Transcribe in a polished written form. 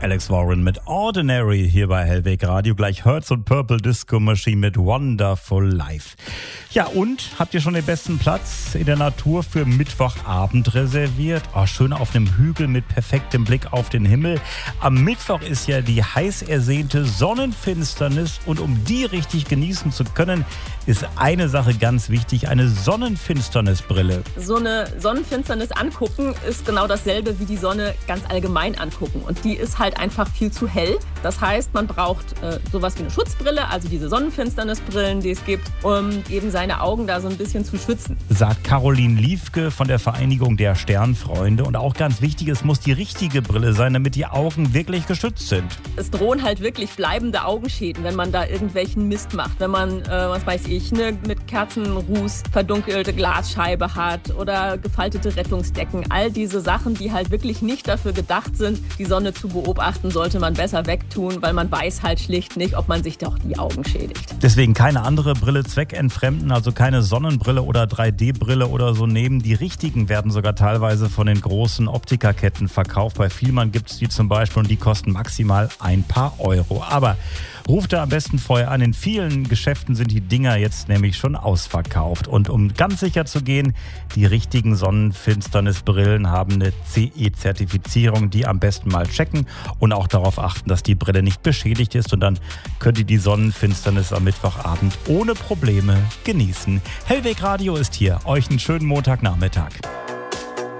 Alex Warren mit Ordinary hier bei Hellweg Radio. Gleich Hertz und Purple Disco Machine mit Wonderful Life. Ja, und habt ihr schon den besten Platz in der Natur für Mittwochabend reserviert? Oh, schön auf einem Hügel mit perfektem Blick auf den Himmel. Am Mittwoch ist ja die heiß ersehnte Sonnenfinsternis und um die richtig genießen zu können, ist eine Sache ganz wichtig, eine Sonnenfinsternisbrille. So eine Sonnenfinsternis angucken ist genau dasselbe wie die Sonne ganz allgemein angucken. Und die ist halt einfach viel zu hell. Das heißt, man braucht sowas wie eine Schutzbrille, also diese Sonnenfinsternisbrillen, die es gibt, um eben seine Augen da so ein bisschen zu schützen. Sagt Caroline Liefke von der Vereinigung der Sternfreunde. Und auch ganz wichtig, es muss die richtige Brille sein, damit die Augen wirklich geschützt sind. Es drohen halt wirklich bleibende Augenschäden, wenn man da irgendwelchen Mist macht. Wenn man, eine mit Kerzenruß verdunkelte Glasscheibe hat oder gefaltete Rettungsdecken. All diese Sachen, die halt wirklich nicht dafür gedacht sind, die Sonne zu beobachten, sollte man besser wegtun, weil man weiß halt schlicht nicht, ob man sich doch die Augen schädigt. Deswegen keine andere Brille zweckentfremden, also keine Sonnenbrille oder 3D-Brille oder so nehmen. Die richtigen werden sogar teilweise von den großen Optikerketten verkauft. Bei Fielmann gibt es die zum Beispiel und die kosten maximal ein paar Euro. Aber ruft da am besten vorher an. In vielen Geschäften sind die Dinger jetzt nämlich schon ausverkauft. Und um ganz sicher zu gehen, die richtigen Sonnenfinsternisbrillen haben eine CE-Zertifizierung, die am besten mal checken und auch darauf achten, dass die Brille nicht beschädigt ist. Und dann könnt ihr die Sonnenfinsternis am Mittwochabend ohne Probleme genießen. Hellweg Radio ist hier. Euch einen schönen Montagnachmittag.